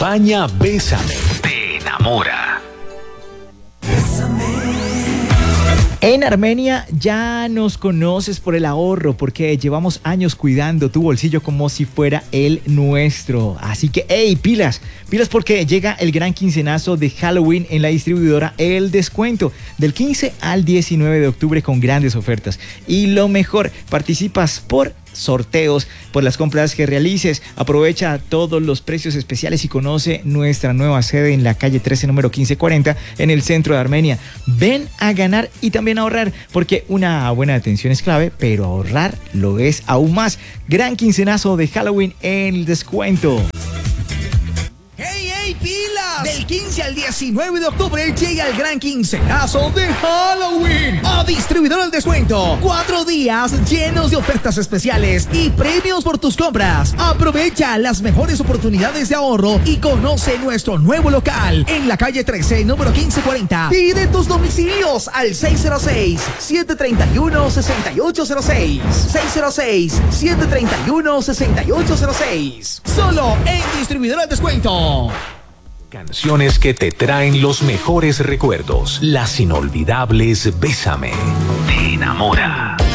España, Bésame, te enamora. En Armenia ya nos conoces por el ahorro, porque llevamos años cuidando tu bolsillo como si fuera el nuestro. Así que, hey, pilas porque llega el gran quincenazo de Halloween en la distribuidora El Descuento, del 15 al 19 de octubre con grandes ofertas. Y lo mejor, participas por sorteos por las compras que realices. Aprovecha todos los precios especiales y conoce nuestra nueva sede en la calle 13, número 1540, en el centro de Armenia. Ven a ganar y también a ahorrar, porque una buena atención es clave, pero ahorrar lo es aún más. Gran quincenazo de Halloween en El Descuento. ¡Hey, pilas! Del 15 al 19 de octubre llega el gran quincenazo de Halloween a Distribuidor El Descuento. 4 días llenos de ofertas especiales y premios por tus compras. Aprovecha las mejores oportunidades de ahorro y conoce nuestro nuevo local en la calle 13, número 1540. Pide tus domicilios al 606-731-6806. 606-731-6806. Solo en Distribuidor El Descuento. Canciones que te traen los mejores recuerdos. Las inolvidables Bésame, te enamora.